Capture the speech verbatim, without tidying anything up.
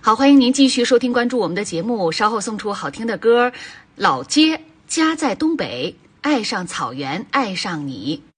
好，欢迎您继续收听关注我们的节目，稍后送出好听的歌，老街家在东北，爱上草原爱上你。